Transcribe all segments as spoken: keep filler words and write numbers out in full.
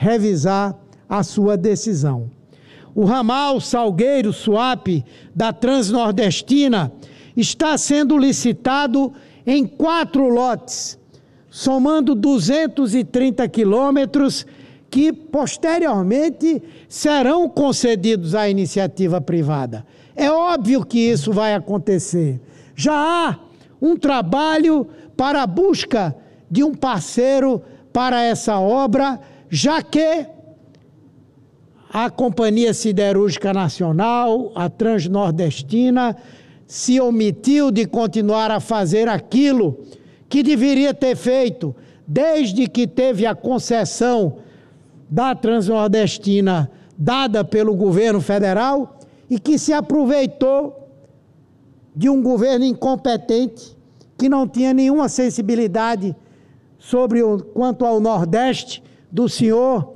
revisar a sua decisão. O ramal Salgueiro-Suape da Transnordestina está sendo licitado em quatro lotes, somando duzentos e trinta quilômetros, que posteriormente serão concedidos à iniciativa privada. É óbvio que isso vai acontecer. Já há um trabalho para a busca de um parceiro para essa obra, já que a Companhia Siderúrgica Nacional, a Transnordestina, se omitiu de continuar a fazer aquilo que deveria ter feito desde que teve a concessão da Transnordestina dada pelo governo federal e que se aproveitou de um governo incompetente que não tinha nenhuma sensibilidade sobre o, quanto ao Nordeste do senhor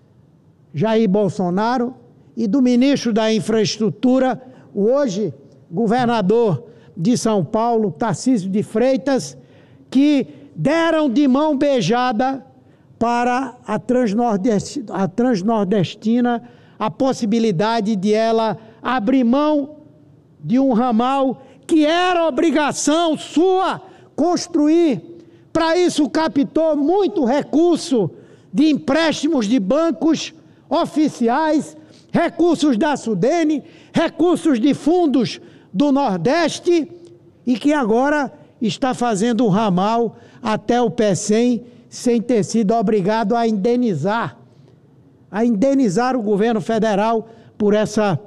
Jair Bolsonaro e do ministro da Infraestrutura, o hoje governador de São Paulo, Tarcísio de Freitas, que deram de mão beijada para a Transnordestina, a Transnordestina a possibilidade de ela abrir mão de um ramal que era obrigação sua construir. Para isso captou muito recurso de empréstimos de bancos oficiais, recursos da Sudene, recursos de fundos do Nordeste e que agora está fazendo um ramal até o Pecém sem ter sido obrigado a indenizar, a indenizar o governo federal por essa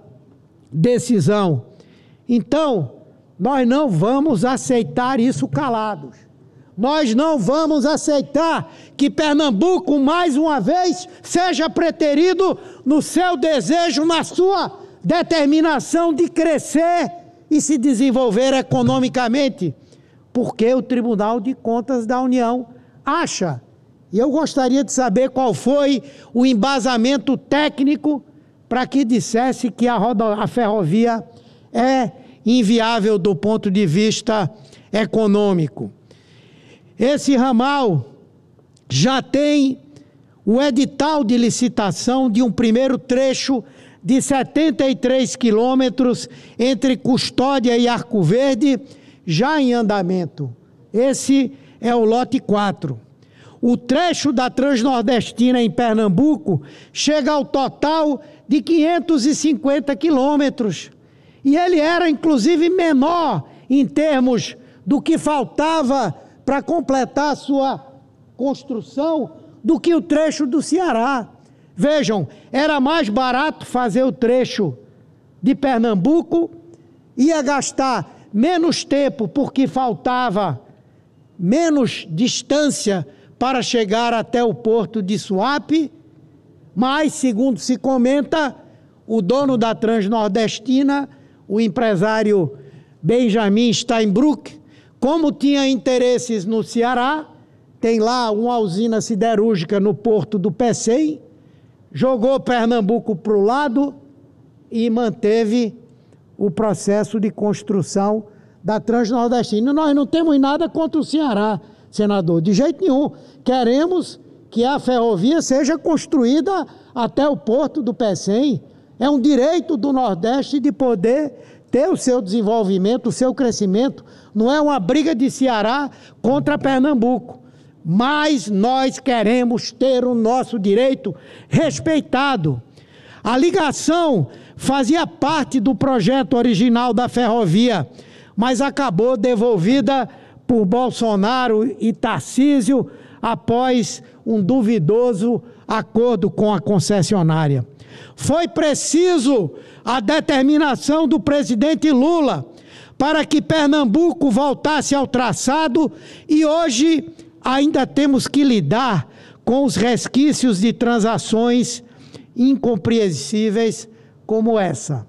decisão. Então, nós não vamos aceitar isso calados. Nós não vamos aceitar que Pernambuco, mais uma vez, seja preterido no seu desejo, na sua determinação de crescer e se desenvolver economicamente, porque o Tribunal de Contas da União acha, e eu gostaria de saber qual foi o embasamento técnico para que dissesse que a, roda, a ferrovia é inviável do ponto de vista econômico. Esse ramal já tem o edital de licitação de um primeiro trecho de setenta e três quilômetros entre Custódia e Arco Verde, já em andamento. Esse é o lote quatro. O trecho da Transnordestina em Pernambuco chega ao total de quinhentos e cinquenta quilômetros. E ele era, inclusive, menor em termos do que faltava para completar a sua construção do que o trecho do Ceará. Vejam, era mais barato fazer o trecho de Pernambuco, ia gastar menos tempo porque faltava menos distância para chegar até o porto de Suape, mas, segundo se comenta, o dono da Transnordestina, o empresário Benjamin Steinbrück, como tinha interesses no Ceará, tem lá uma usina siderúrgica no porto do Pecém, jogou Pernambuco para o lado e manteve o processo de construção da Transnordestina. Nós não temos nada contra o Ceará, senador, de jeito nenhum. Queremos que a ferrovia seja construída até o porto do Pecém. É um direito do Nordeste de poder ter o seu desenvolvimento, o seu crescimento. Não é uma briga de Ceará contra Pernambuco. Mas nós queremos ter o nosso direito respeitado. A ligação fazia parte do projeto original da ferrovia, mas acabou devolvida por Bolsonaro e Tarcísio após um duvidoso acordo com a concessionária. Foi preciso a determinação do presidente Lula para que Pernambuco voltasse ao traçado e hoje ainda temos que lidar com os resquícios de transações incompreensíveis como essa.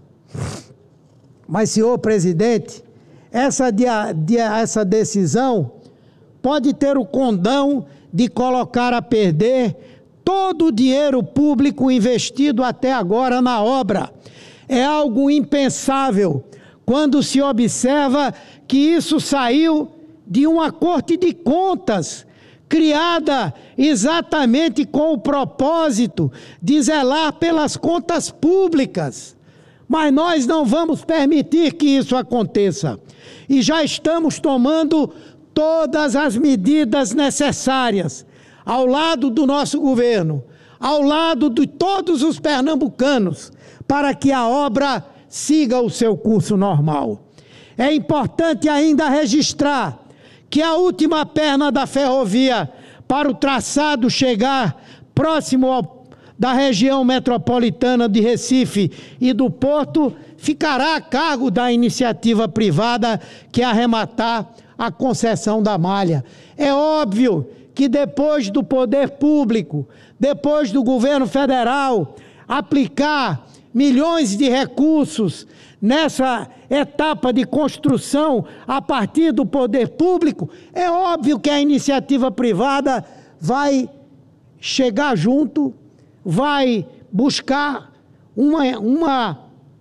Mas, senhor presidente, essa, de, de, essa decisão pode ter o condão de colocar a perder todo o dinheiro público investido até agora na obra. É algo impensável quando se observa que isso saiu de uma Corte de Contas criada exatamente com o propósito de zelar pelas contas públicas. Mas nós não vamos permitir que isso aconteça. E já estamos tomando todas as medidas necessárias, ao lado do nosso governo, ao lado de todos os pernambucanos, para que a obra siga o seu curso normal. É importante ainda registrar que a última perna da ferrovia para o traçado chegar próximo ao, da região metropolitana de Recife e do Porto ficará a cargo da iniciativa privada que arrematar a concessão da malha. É óbvio que depois do poder público, depois do governo federal aplicar milhões de recursos nessa etapa de construção a partir do poder público, é óbvio que a iniciativa privada vai chegar junto, vai buscar uma, uma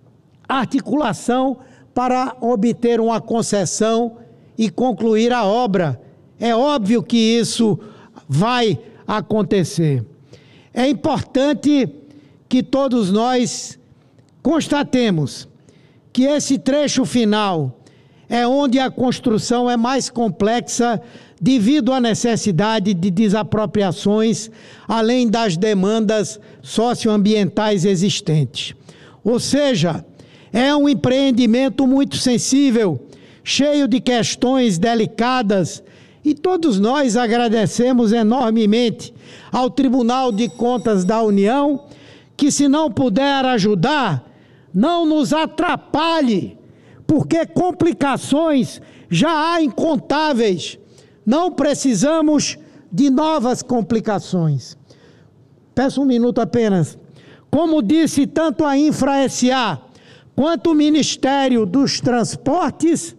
articulação para obter uma concessão e concluir a obra. É óbvio que isso vai acontecer. É importante que todos nós constatemos que esse trecho final é onde a construção é mais complexa devido à necessidade de desapropriações, além das demandas socioambientais existentes. Ou seja, é um empreendimento muito sensível, cheio de questões delicadas, e todos nós agradecemos enormemente ao Tribunal de Contas da União, que se não puder ajudar, não nos atrapalhe, porque complicações já há incontáveis. Não precisamos de novas complicações. Peço um minuto apenas. Como disse tanto a Infra S A quanto o Ministério dos Transportes,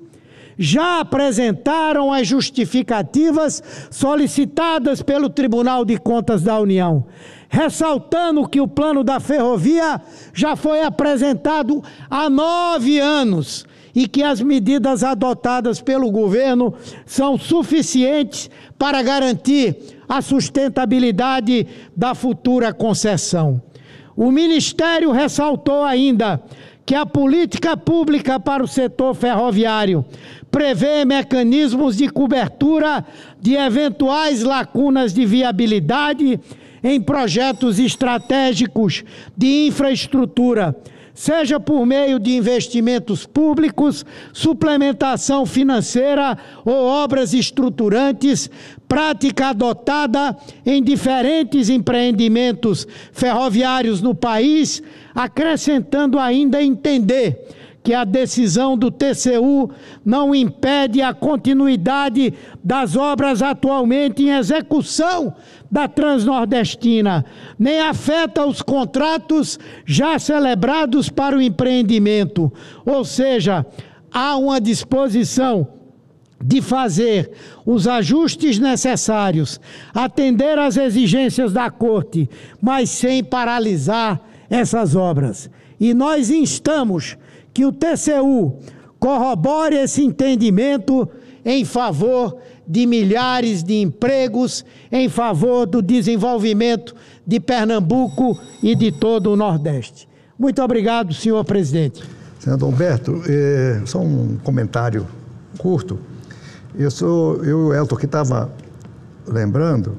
já apresentaram as justificativas solicitadas pelo Tribunal de Contas da União, ressaltando que o plano da ferrovia já foi apresentado há nove anos e que as medidas adotadas pelo governo são suficientes para garantir a sustentabilidade da futura concessão. O Ministério ressaltou ainda que a política pública para o setor ferroviário prevê mecanismos de cobertura de eventuais lacunas de viabilidade em projetos estratégicos de infraestrutura, seja por meio de investimentos públicos, suplementação financeira ou obras estruturantes, prática adotada em diferentes empreendimentos ferroviários no país, acrescentando ainda entender que a decisão do T C U não impede a continuidade das obras atualmente em execução da Transnordestina, nem afeta os contratos já celebrados para o empreendimento. Ou seja, há uma disposição de fazer os ajustes necessários, atender às exigências da Corte, mas sem paralisar essas obras. E nós instamos que o T C U corrobore esse entendimento em favor de milhares de empregos, em favor do desenvolvimento de Pernambuco e de todo o Nordeste. Muito obrigado, senhor presidente. Senador Humberto, é, só um comentário curto. Eu, sou, eu e o Elton aqui estava lembrando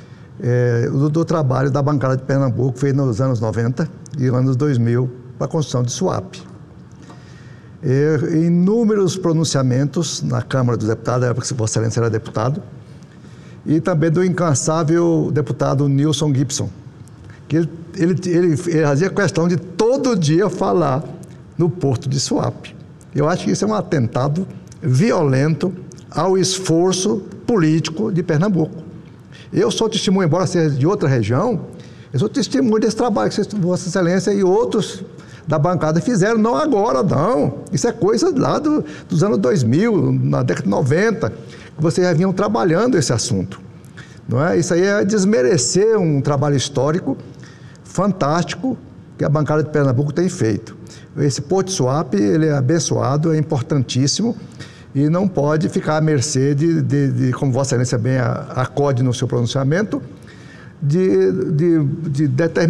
é, do, do trabalho da bancada de Pernambuco feito nos anos noventa e anos dois mil para a construção de SUAP. É, inúmeros pronunciamentos na Câmara dos Deputados, na época que Vossa Excelência era deputado, e também do incansável deputado Nilson Gibson, que ele, ele, ele, ele fazia questão de todo dia falar no porto de SUAP. Eu acho que isso é um atentado violento ao esforço político de Pernambuco. Eu sou testemunho, embora seja de outra região, eu sou testemunho desse trabalho que Vossa Excelência e outros da bancada fizeram, não agora, não. Isso é coisa lá do, dos anos dois mil, na década de noventa, que vocês já vinham trabalhando esse assunto. Não é? Isso aí é desmerecer um trabalho histórico fantástico que a bancada de Pernambuco tem feito. Esse Porto de SUAP, ele é abençoado, é importantíssimo, e não pode ficar à mercê de, de, de como Vossa Excelência bem acode no seu pronunciamento, de, de, de determinar